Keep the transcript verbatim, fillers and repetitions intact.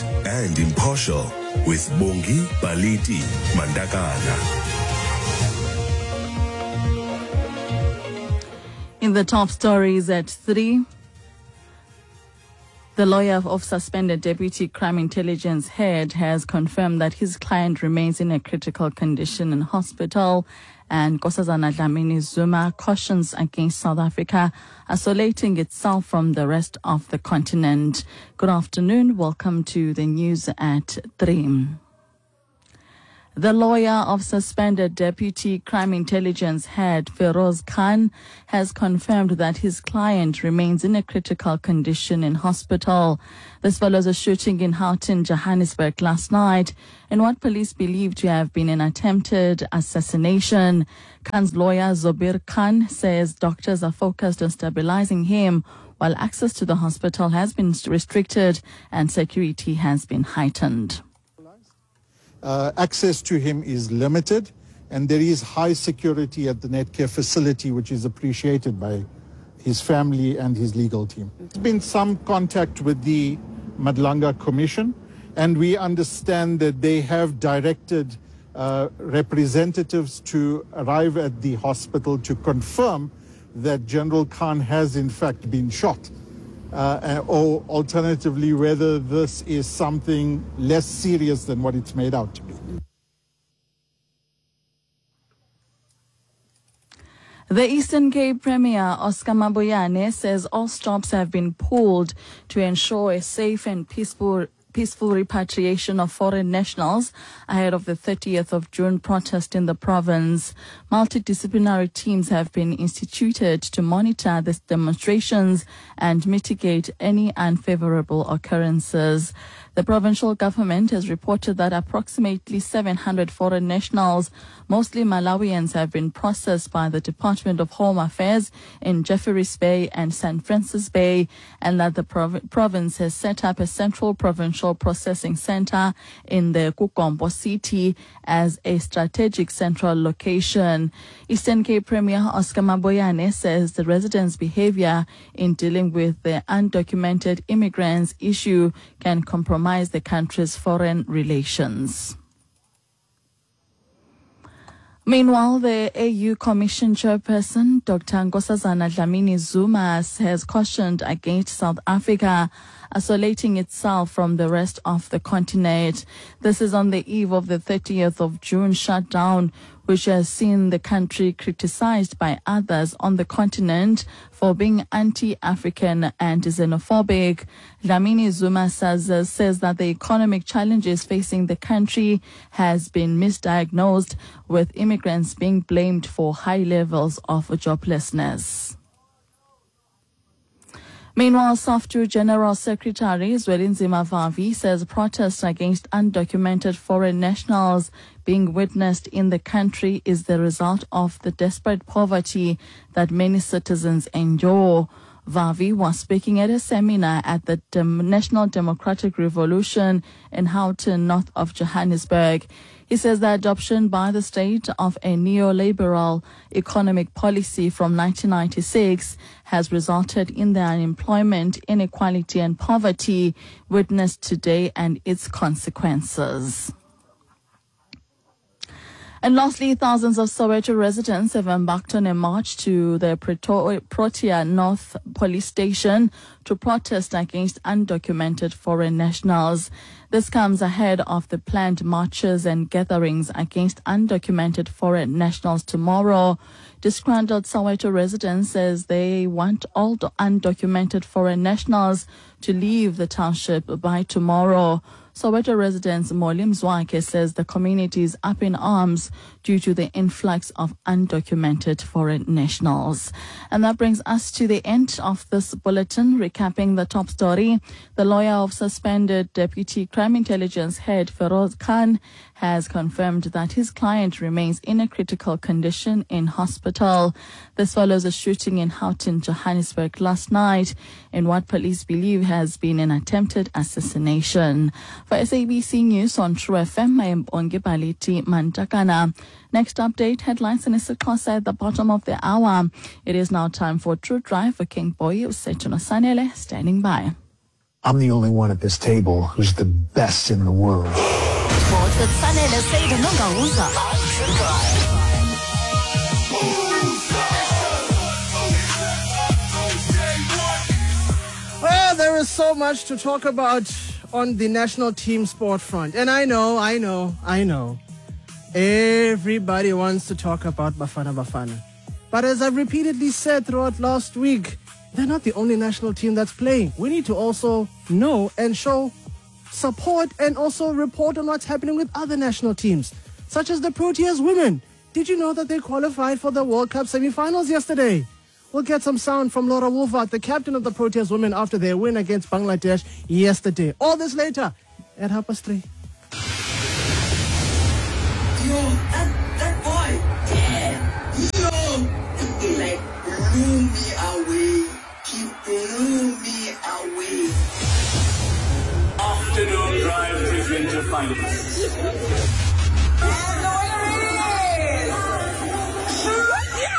and impartial with Bongi Baliti Mandakana. In the top stories at three, the lawyer of suspended Deputy Crime Intelligence Head has confirmed that his client remains in a critical condition in hospital, and Nkosazana Dlamini Zuma cautions against South Africa isolating itself from the rest of the continent. Good afternoon. Welcome to the news at three. The lawyer of suspended Deputy Crime Intelligence Head Feroz Khan has confirmed that his client remains in a critical condition in hospital. This follows a shooting in Houghton, Johannesburg last night in what police believe to have been an attempted assassination. Khan's lawyer Zobir Khan says doctors are focused on stabilizing him while access to the hospital has been restricted and security has been heightened. Uh, access to him is limited, and there is high security at the Netcare facility, which is appreciated by his family and his legal team. There's been some contact with the Madlanga Commission, and we understand that they have directed uh, representatives to arrive at the hospital to confirm that General Khan has in fact been shot. Uh, or alternatively, whether this is something less serious than what it's made out to be. The Eastern Cape Premier, Oscar Mabuyane, says all stops have been pulled to ensure a safe and peaceful peaceful repatriation of foreign nationals ahead of the thirtieth of June protest in the province. Multidisciplinary teams have been instituted to monitor these demonstrations and mitigate any unfavorable occurrences. The provincial government has reported that approximately seven hundred foreign nationals, mostly Malawians, have been processed by the Department of Home Affairs in Jeffreys Bay and Saint Francis Bay, and that the prov- province has set up a central provincial processing center in the Kukombo city as a strategic central location. Eastern Cape Premier Oscar Mabuyane says the residents' behavior in dealing with the undocumented immigrants issue can compromise the country's foreign relations. Meanwhile, the A U Commission chairperson, Doctor Nkosazana Dlamini Zuma, has cautioned against South Africa isolating itself from the rest of the continent. This is on the eve of the thirtieth of June shutdown, which has seen the country criticized by others on the continent for being anti-African and xenophobic. Dlamini Zuma says, uh, says that the economic challenges facing the country has been misdiagnosed, with immigrants being blamed for high levels of joblessness. Meanwhile, SAFTU General Secretary Zwelinzima Vavi says protests against undocumented foreign nationals being witnessed in the country is the result of the desperate poverty that many citizens endure. Vavi was speaking at a seminar at the Dem- National Democratic Revolution in Houghton, north of Johannesburg. He says the adoption by the state of a neoliberal economic policy from nineteen ninety-six has resulted in the unemployment, inequality and poverty witnessed today and its consequences. And lastly, thousands of Soweto residents have embarked on a march to the Preto- Protea North police station to protest against undocumented foreign nationals. This comes ahead of the planned marches and gatherings against undocumented foreign nationals tomorrow. Disgruntled Soweto residents says they want all undocumented foreign nationals to leave the township by tomorrow. Soweto residents Molim Zwake says the community is up in arms due to the influx of undocumented foreign nationals. And that brings us to the end of this bulletin. Recapping the top story, the lawyer of suspended Deputy Crime Intelligence Head Feroz Khan has confirmed that his client remains in a critical condition in hospital. This follows a shooting in Houghton, Johannesburg last night in what police believe has been an attempted assassination. For S A B C News on True F M, I am Bongi Baliti Mantakana. Next update, headlines in isiXhosa at the bottom of the hour. It is now time for True Drive for King Boy Usetuno Sanele standing by. I'm the only one at this table who's the best in the world. Well, there is so much to talk about on the national team sport front. And I know, I know, I know. Everybody wants to talk about Bafana Bafana. But as I've repeatedly said throughout last week, they're not the only national team that's playing. We need to also know and show support and also report on what's happening with other national teams, such as the Proteas women. Did you know that they qualified for the World Cup semi-finals yesterday? We'll get some sound from Laura Wolfart, the captain of the Proteas women, after their win against Bangladesh yesterday. All this later at half past three. Yo, that, that boy, damn, yo, he like blew me away. He blew me away. Afternoon Drive presenter finals.